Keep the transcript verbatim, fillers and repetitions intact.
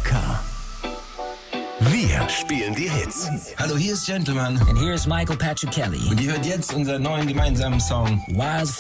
K. Wir spielen die Hits. Hallo, hier ist Gentleman. And here's Michael Patrick Kelly. Und ihr hört jetzt unseren neuen gemeinsamen Song Wildfire.